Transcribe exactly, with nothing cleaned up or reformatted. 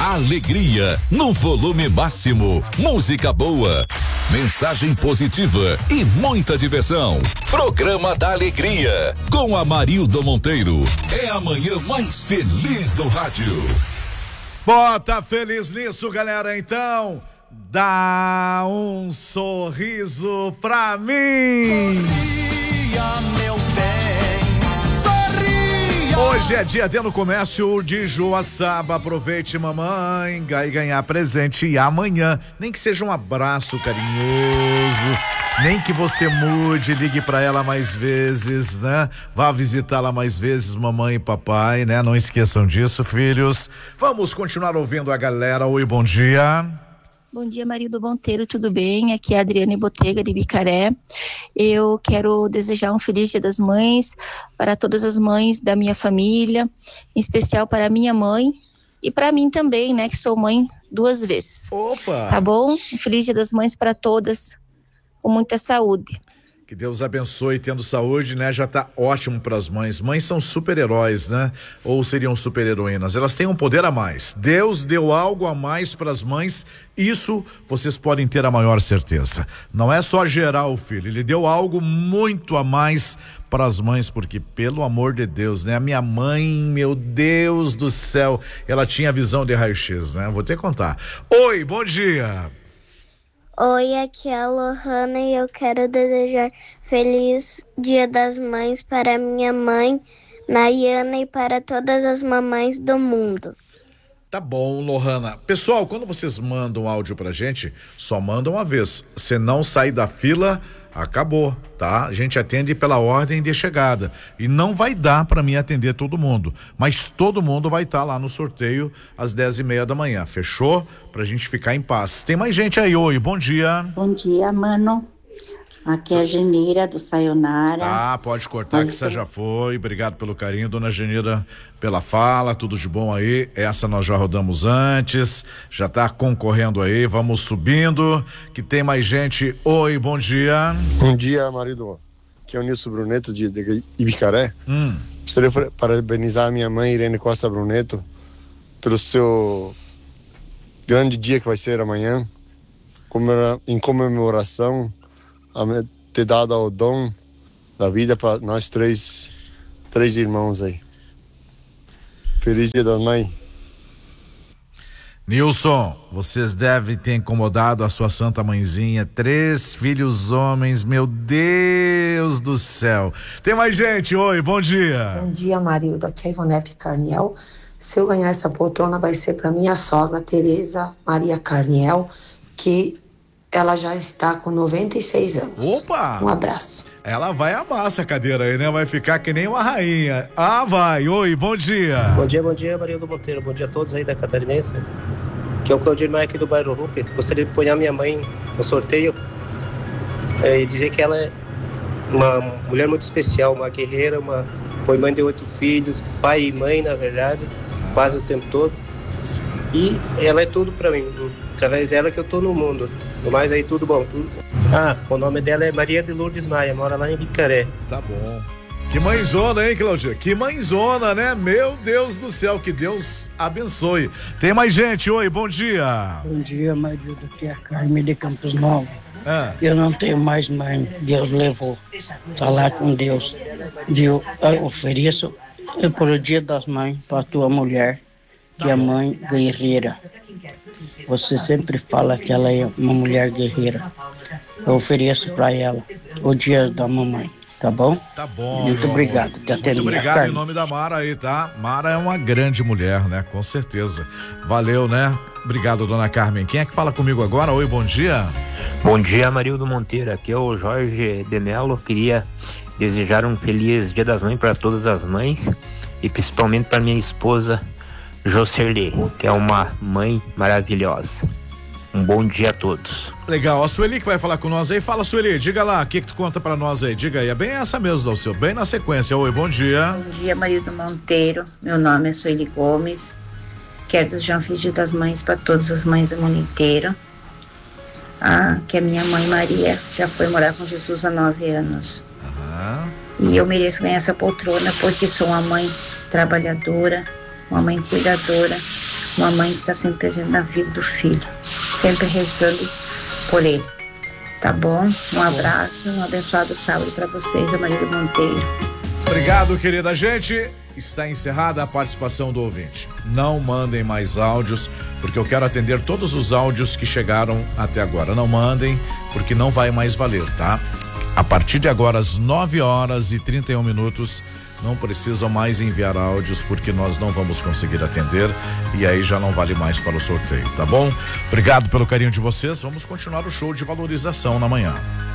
alegria no volume máximo, música boa, mensagem positiva e muita diversão. Programa da Alegria com Amarildo Monteiro. É a manhã mais feliz do rádio. Bota feliz nisso, galera, então. Dá um sorriso pra mim. Sorria, meu bem. Sorria. Hoje é dia D no comércio de Joaçaba. Aproveite, mamãe, e ganhar presente. E amanhã, nem que seja um abraço carinhoso, nem que você mude, ligue pra ela mais vezes, né? Vá visitá-la mais vezes, mamãe e papai, né? Não esqueçam disso, filhos. Vamos continuar ouvindo a galera. Oi, bom dia. Bom dia, Amarildo Monteiro, tudo bem? Aqui é a Adriane Botega de Bicaré. Eu quero desejar um feliz Dia das Mães para todas as mães da minha família, em especial para a minha mãe e para mim também, né, que sou mãe duas vezes. Opa! Tá bom? Um feliz Dia das Mães para todas, com muita saúde. Que Deus abençoe, tendo saúde, né? Já tá ótimo para as mães. Mães são super-heróis, né? Ou seriam super-heroínas. Elas têm um poder a mais. Deus deu algo a mais para as mães. Isso vocês podem ter a maior certeza. Não é só gerar o filho. Ele deu algo muito a mais para as mães, porque pelo amor de Deus, né? A minha mãe, meu Deus do céu, ela tinha visão de raio-x, né? Vou te contar. Oi, bom dia. Oi, aqui é a Lohana e eu quero desejar feliz Dia das Mães para minha mãe, Nayana, e para todas as mamães do mundo. Tá bom, Lohana. Pessoal, quando vocês mandam áudio pra gente, só mandam uma vez. Se não sair da fila, acabou, tá? A gente atende pela ordem de chegada e não vai dar para mim atender todo mundo, mas todo mundo vai estar tá lá no sorteio às dez e meia da manhã, fechou? Pra gente ficar em paz. Tem mais gente aí, oi, bom dia. Bom dia, mano. Aqui é a Geneira do Sayonara. Ah, pode cortar. Mas que você já foi. Obrigado pelo carinho, dona Geneira, pela fala, tudo de bom aí. Essa nós já rodamos antes, já tá concorrendo aí, vamos subindo, que tem mais gente. Oi, bom dia. Bom dia, marido. Aqui é o Nilson Bruneto de, de Ibicaré. Hum. Gostaria de parabenizar a minha mãe, Irene Costa Bruneto, pelo seu grande dia que vai ser amanhã, em comemoração a ter dado o dom da vida para nós três, três irmãos aí. Feliz Dia da Mãe. Nilson, vocês devem ter incomodado a sua santa mãezinha, três filhos homens, meu Deus do céu. Tem mais gente, oi, bom dia. Bom dia, Marildo, aqui é a Ivonete Carniel. Se eu ganhar essa poltrona vai ser para minha sogra, Tereza Maria Carniel, que ela já está com noventa e seis anos. Opa! Um abraço. Ela vai amar essa cadeira aí, né? Vai ficar que nem uma rainha. Ah, vai. Oi, bom dia. Bom dia, bom dia, Marildo Monteiro. Bom dia a todos aí da Catarinense. Que é o Claudir Maia aqui do bairro Rupe. Gostaria de apoiar minha mãe no sorteio é, e dizer que ela é uma mulher muito especial, uma guerreira, uma... foi mãe de oito filhos, pai e mãe, na verdade, ah. quase o tempo todo. Sim. E ela é tudo pra mim. Através dela que eu tô no mundo. No mais aí, tudo bom. Tudo... Ah, o nome dela é Maria de Lourdes Maia, mora lá em Bicaré. Tá bom. Que mãezona, hein, Claudia? Que mãezona, né? Meu Deus do céu, que Deus abençoe. Tem mais gente, oi, bom dia. Bom dia, Marildo, aqui é a Carme de Campos Novos. Ah. Eu não tenho mais mãe, Deus levou. Tá lá com Deus. Eu ofereço por o Dia das Mães para tua mulher, que é mãe guerreira. Você sempre fala que ela é uma mulher guerreira. Eu ofereço para ela o Dia da Mamãe, tá bom? Tá bom. Muito obrigado. Muito obrigado em nome da Mara aí, tá? Mara é uma grande mulher, né? Com certeza. Valeu, né? Obrigado, dona Carmen. Quem é que fala comigo agora? Oi, bom dia. Bom dia, Marildo Monteiro. Aqui é o Jorge de Mello. Queria desejar um feliz Dia das Mães para todas as mães e principalmente para minha esposa Jocerlê, que é uma mãe maravilhosa. Um bom dia a todos. Legal, a Sueli que vai falar com nós aí. Fala, Sueli, diga lá, o que que tu conta pra nós aí? Diga aí, é bem essa mesmo, Dalceu, bem na sequência. Oi, bom dia. Bom dia, Marildo Monteiro. Meu nome é Sueli Gomes. Quero desejar um feliz Dia das Mães para todas as mães do mundo inteiro. Ah, que a minha mãe Maria já foi morar com Jesus há nove anos. Aham. E eu mereço ganhar essa poltrona porque sou uma mãe trabalhadora, uma mãe cuidadora, uma mãe que está sempre presente na vida do filho, sempre rezando por ele. Tá bom? Um abraço, um abençoado sábado para vocês, a Maria do Monteiro. Obrigado, querida gente. Está encerrada a participação do ouvinte. Não mandem mais áudios, porque eu quero atender todos os áudios que chegaram até agora. Não mandem, porque não vai mais valer, tá? A partir de agora, às nove horas e trinta e um minutos, não precisam mais enviar áudios, porque nós não vamos conseguir atender e aí já não vale mais para o sorteio, tá bom? Obrigado pelo carinho de vocês. Vamos continuar o show de valorização na manhã.